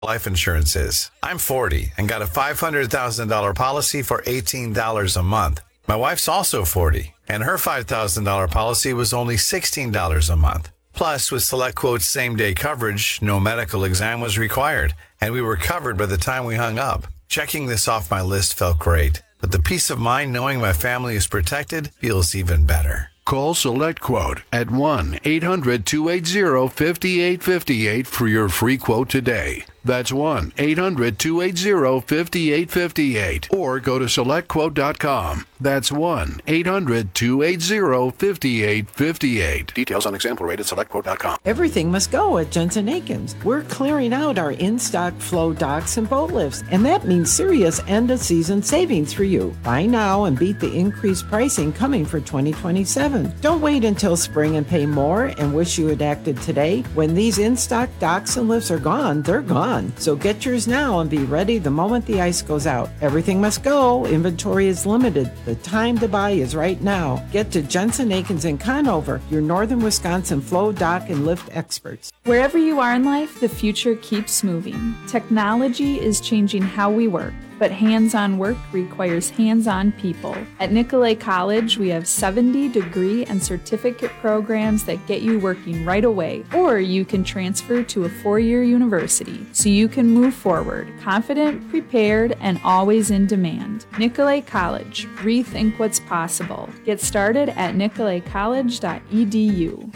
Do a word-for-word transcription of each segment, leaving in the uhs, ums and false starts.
life insurance is. I'm forty and got a five hundred thousand dollars policy for eighteen dollars a month. My wife's also forty, and her five thousand dollars policy was only sixteen dollars a month. Plus, with SelectQuote's same-day coverage, no medical exam was required, and we were covered by the time we hung up. Checking this off my list felt great, but the peace of mind knowing my family is protected feels even better. Call SelectQuote at one eight hundred two eight zero five eight five eight for your free quote today. That's one eight hundred two eight zero five eight five eight. Or go to select quote dot com. That's one eight hundred two eight zero five eight five eight. Details on example rate at select quote dot com. Everything must go at Jensen Akins. We're clearing out our in-stock flow docks and boat lifts, and that means serious end-of-season savings for you. Buy now and beat the increased pricing coming for twenty twenty-seven. Don't wait until spring and pay more and wish you had acted today. When these in-stock docks and lifts are gone, they're gone. So get yours now and be ready the moment the ice goes out. Everything must go. Inventory is limited. The time to buy is right now. Get to Jensen Akins in Conover, your northern Wisconsin flow, dock, and lift experts. Wherever you are in life, the future keeps moving. Technology is changing how we work, but hands-on work requires hands-on people. At Nicolet College, we have seventy degree and certificate programs that get you working right away, or you can transfer to a four-year university so you can move forward, confident, prepared, and always in demand. Nicolet College, rethink what's possible. Get started at nicolet college dot e d u.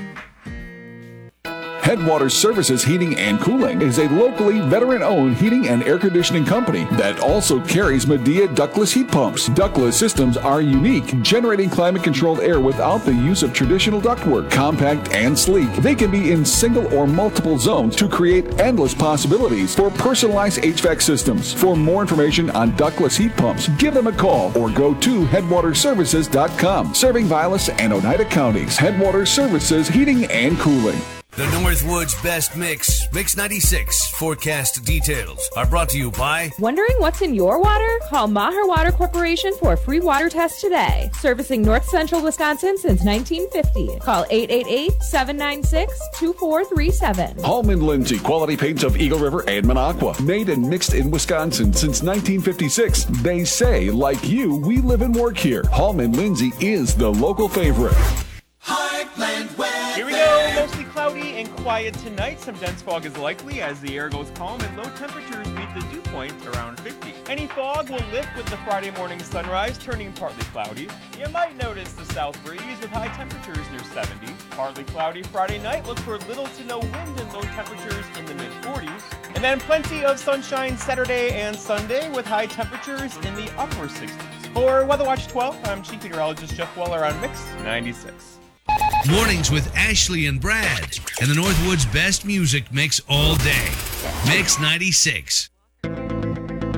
Headwater Services Heating and Cooling is a locally veteran-owned heating and air conditioning company that also carries Medea ductless heat pumps. Ductless systems are unique, generating climate-controlled air without the use of traditional ductwork. Compact and sleek, they can be in single or multiple zones to create endless possibilities for personalized H V A C systems. For more information on ductless heat pumps, give them a call or go to headwater services dot com. Serving Vilas and Oneida counties. Headwater Services Heating and Cooling. The Northwoods Best Mix, Mix ninety-six forecast details are brought to you by... Wondering what's in your water? Call Maher Water Corporation for a free water test today. Servicing North Central Wisconsin since nineteen fifty. Call eight eight eight, seven nine six, two four three seven. Hallman Lindsay, quality paints of Eagle River and Minocqua. Made and mixed in Wisconsin since nineteen fifty-six. They say, like you, we live and work here. Hallman Lindsay is the local favorite. Heartland weather. Here we go. Mostly cloudy and quiet tonight. Some dense fog is likely as the air goes calm and low temperatures meet the dew point around fifty. Any fog will lift with the Friday morning sunrise, turning partly cloudy. You might notice the south breeze with high temperatures near seventy. Partly cloudy Friday night. Look for little to no wind and low temperatures in the mid forties. And then plenty of sunshine Saturday and Sunday with high temperatures in the upper sixties. For Weather Watch twelve, I'm Chief Meteorologist Jeff Weller on Mix ninety-six. Mornings with Ashley and Brad, and the Northwoods Best Music Mix all day. Mix ninety-six.